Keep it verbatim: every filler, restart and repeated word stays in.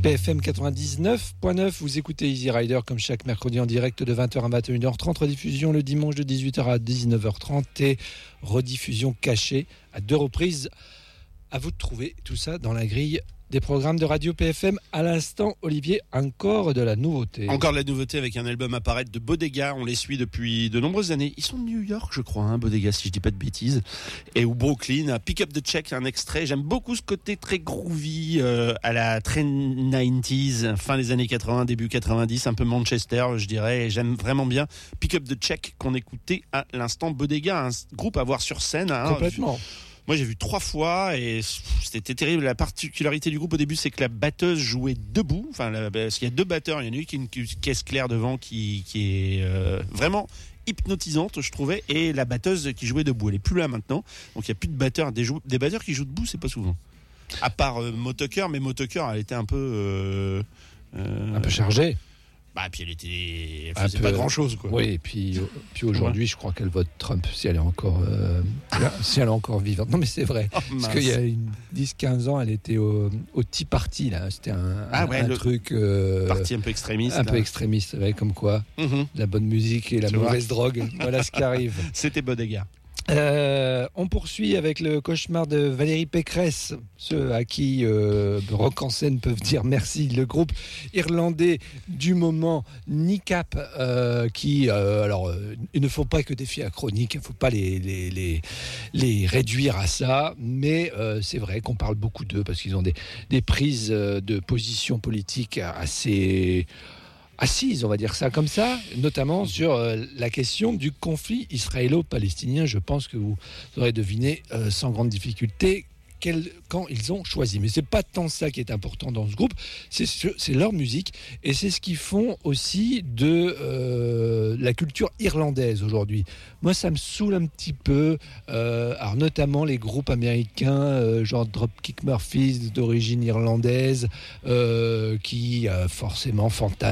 P F M quatre-vingt-dix-neuf point neuf, vous écoutez Easy Rider comme chaque mercredi en direct de vingt heures à vingt et une heures trente, rediffusion le dimanche de dix-huit heures à dix-neuf heures trente et rediffusion cachée à deux reprises. À vous de trouver tout ça dans la grille des programmes de Radio P F M. À l'instant, Olivier, encore de la nouveauté. Encore de la nouveauté avec un album à paraître de Bodega. On les suit depuis de nombreuses années. Ils sont de New York, je crois, hein, Bodega, si je dis pas de bêtises. Et ou Brooklyn. Pick Up the Check, un extrait. J'aime beaucoup ce côté très groovy euh, à la très quatre-vingt-dix, fin des années quatre-vingts, début quatre-vingt-dix, un peu Manchester, je dirais. Et j'aime vraiment bien Pick Up the Check qu'on écoutait à l'instant. Bodega, un groupe à voir sur scène. Hein, Complètement. Moi, j'ai vu trois fois et c'était terrible. La particularité du groupe au début, c'est que la batteuse jouait debout. Enfin, la, parce qu'il y a deux batteurs. Il y en a une qui a une caisse claire devant qui, qui est euh, vraiment hypnotisante, je trouvais. Et la batteuse qui jouait debout. Elle est plus là maintenant. Donc, il n'y a plus de batteurs. Des, jou- des batteurs qui jouent debout, c'est pas souvent. À part euh, Motoker, mais Motoker, elle était un peu... Euh, euh, un peu chargée. Bah, puis elle était, elle faisait pas grand chose, quoi. Oui, et puis, puis aujourd'hui, je crois qu'elle vote Trump si elle est encore, euh, si elle est encore vivante. Non, mais c'est vrai. Oh, parce qu'il y a dix quinze ans, elle était au, au Tea Party, là. C'était un, ah, ouais, un, un truc. Euh, parti un peu extrémiste. Un là. peu extrémiste, ouais, comme quoi. Mm-hmm. La bonne musique et la c'est mauvaise vrai. Drogue. Voilà ce qui arrive. C'était Bodega. Euh, on poursuit avec le cauchemar de Valérie Pécresse, ceux à qui euh, Rock en scène peuvent dire merci. Le groupe irlandais du moment, Nicap, euh, qui, euh, alors, euh, il ne faut pas que des filles chroniques, il ne faut pas les, les, les, les réduire à ça, mais euh, c'est vrai qu'on parle beaucoup d'eux parce qu'ils ont des, des prises de position politique assez... assises, on va dire ça comme ça, notamment sur euh, la question du conflit israélo-palestinien. Je pense que vous aurez deviné euh, sans grande difficulté quel camp ils ont choisi. Mais c'est pas tant ça qui est important dans ce groupe, c'est, c'est leur musique et c'est ce qu'ils font aussi de euh, la culture irlandaise aujourd'hui. Moi, ça me saoule un petit peu, euh, alors notamment les groupes américains, euh, genre Dropkick Murphys d'origine irlandaise, euh, qui euh, forcément fantasment